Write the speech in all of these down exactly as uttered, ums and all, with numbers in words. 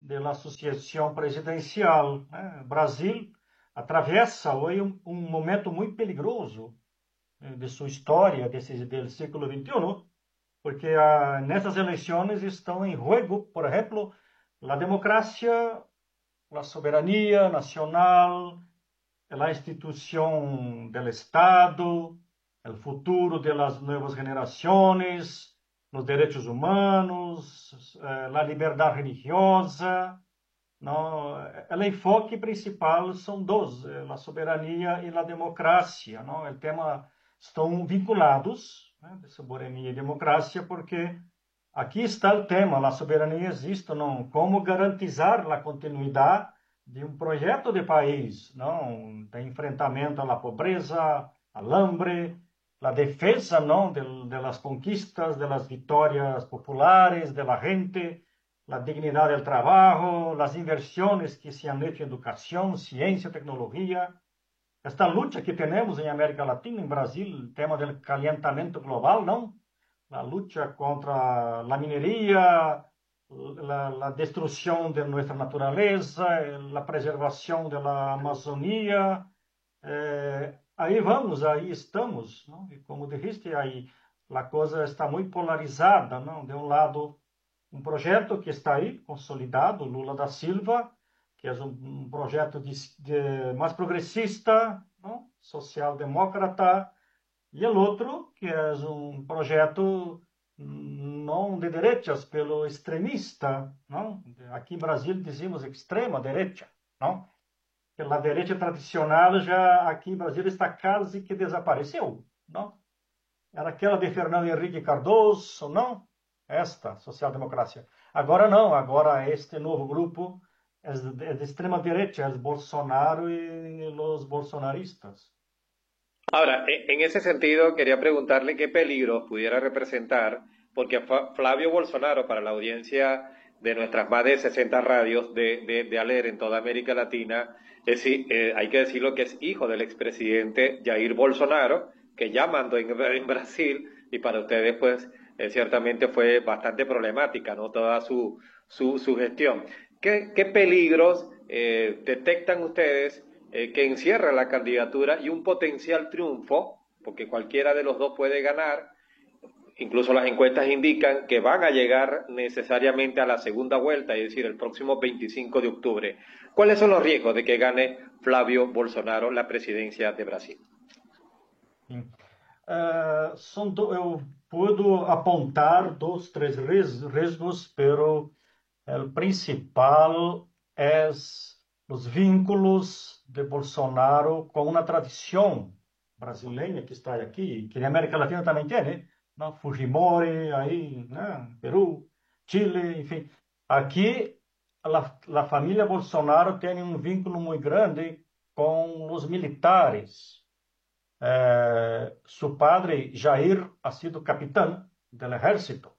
da sucessão presidencial. Né? O Brasil atravessa hoje um, um momento muito perigoso de sua história, desse, do século vinte e um, porque ah, nessas eleições estão em jogo, por exemplo, a democracia, a soberania nacional, a instituição do Estado, o futuro das novas gerações, os direitos humanos, a liberdade religiosa. Não, o enfoque principal são dois, a soberania e a democracia. Não? O tema estão vinculados, né, de soberania e democracia, porque aqui está o tema, a soberania existe, não? Como garantizar a continuidade de um projeto de país, não? De enfrentamento à pobreza, ao hambre, a defesa, não, de, de las conquistas, de las vitórias populares, de la gente, a dignidade do trabalho, as inversões que se han hecho em educação, ciência, tecnologia. Esta luta que temos em América Latina, em Brasil, o tema do calentamiento global, não? A luta contra a mineria, a destruição de nossa natureza, a preservação da Amazônia. Eh, aí vamos, aí estamos, não? E como dijiste, aí a coisa está muito polarizada, não? De um lado, um projeto que está aí, consolidado, Lula da Silva, que é um, um projeto de, de, mais progressista, não? Social-demócrata, e o outro, que é um projeto não de direitas, pelo extremista, não? Aqui em Brasil dizemos extrema direita, não? A direita tradicional já aqui em Brasil está quase que desapareceu, não? Era aquela de Fernando Henrique Cardoso, não? Esta, social-democracia. Agora não, agora este novo grupo é de, é de extrema direita, é Bolsonaro e os bolsonaristas. Ahora, en ese sentido, quería preguntarle qué peligros pudiera representar, porque Flavio Bolsonaro, para la audiencia de nuestras más de sesenta radios de, de, de ALER en toda América Latina, es, eh, hay que decirlo que es hijo del expresidente Jair Bolsonaro, que ya mandó en, en Brasil, y para ustedes, pues, eh, ciertamente fue bastante problemática, ¿no? Toda su, su, su gestión. ¿Qué, qué peligros eh, detectan ustedes eh, que encierra la candidatura y un potencial triunfo, porque cualquiera de los dos puede ganar? Incluso las encuestas indican que van a llegar necesariamente a la segunda vuelta, es decir, el próximo veinticinco de octubre. ¿Cuáles son los riesgos de que gane Flavio Bolsonaro la presidencia de Brasil? Uh, são do, eu puedo apontar dois, três riscos, pero o principal é os vínculos de Bolsonaro com uma tradição brasileira que está aqui, que na América Latina também tem, né? Não? Fujimori, aí, né? Peru, Chile, enfim. Aqui, a, a família Bolsonaro tem um vínculo muito grande com os militares. Eh, seu padre, Jair, ha sido capitão do exército.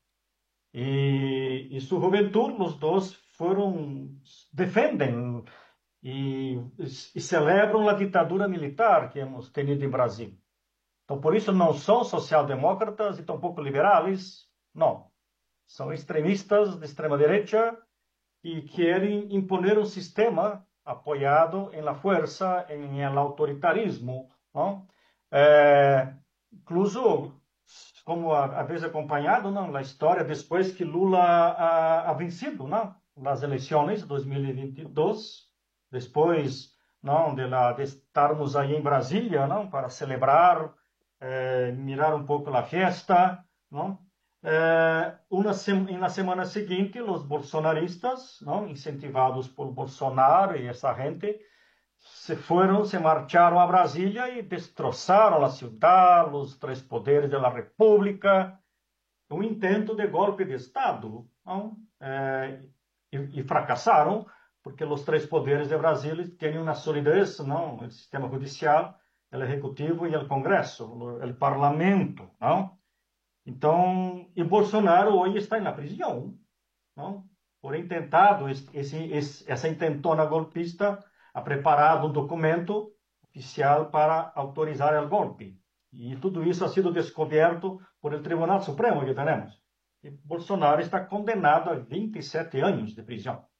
E, e sua juventude, os dois foram, defendem e, e celebram a ditadura militar que hemos tenido em Brasil. Então, por isso, não são social-demócratas e tampouco liberais, não. São extremistas de extrema-direita e querem imponer um sistema apoiado em la força, em el autoritarismo, não? É, incluso, como a vez acompanhado, não, a história depois que Lula ha, ha vencido, não, nas eleições de dois mil e vinte e dois, depois, não, de, la, de estarmos aí em Brasília, não, para celebrar, é, mirar um pouco a festa, não, é, uma na semana seguinte, os bolsonaristas, não, incentivados por Bolsonaro e essa gente, se foram, se marcharam a Brasília e destroçaram a cidade, os três poderes da República, um intento de golpe de Estado, não? É, e, e fracassaram, porque os três poderes de Brasília têm uma solidez, não? O sistema judicial, o executivo e o Congresso, o, o parlamento, não? Então, e Bolsonaro hoje está na prisão, não? Por intentado esse, esse, essa intentona golpista, ha preparado um documento oficial para autorizar o golpe. E tudo isso ha sido descoberto por el Tribunal Supremo que temos. E Bolsonaro está condenado a vinte e sete anos de prisão.